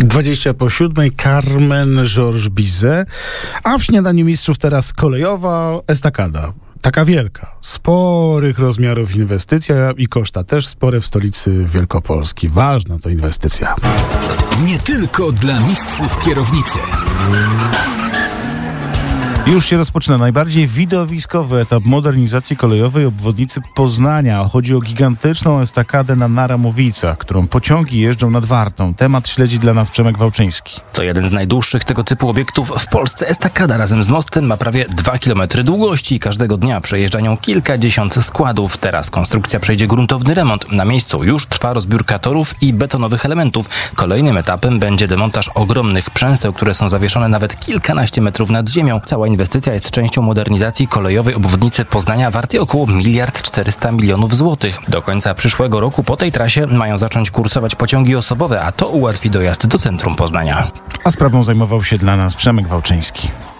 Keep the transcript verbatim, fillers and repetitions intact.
dwadzieścia po siódmej, Carmen Georges Bizet, a w Śniadaniu Mistrzów teraz kolejowa estakada. Taka wielka, sporych rozmiarów inwestycja i koszta też spore w stolicy Wielkopolski. Ważna to inwestycja. Nie tylko dla mistrzów kierownicy. Już się rozpoczyna najbardziej widowiskowy etap modernizacji kolejowej obwodnicy Poznania. Chodzi o gigantyczną estakadę na Naramowicach, którą pociągi jeżdżą nad Wartą. Temat śledzi dla nas Przemek Wałczyński. To jeden z najdłuższych tego typu obiektów w Polsce. Estakada razem z mostem ma prawie dwa kilometry długości i każdego dnia przejeżdża nią kilkadziesiąt składów. Teraz konstrukcja przejdzie gruntowny remont. Na miejscu już trwa rozbiórka torów i betonowych elementów. Kolejnym etapem będzie demontaż ogromnych przęseł, które są zawieszone nawet kilkanaście metrów nad ziemią. Cała inwestycja jest częścią modernizacji kolejowej obwodnicy Poznania wartej około miliard czterysta milionów złotych. Do końca przyszłego roku po tej trasie mają zacząć kursować pociągi osobowe, a to ułatwi dojazd do centrum Poznania. A sprawą zajmował się dla nas Przemek Wałczyński.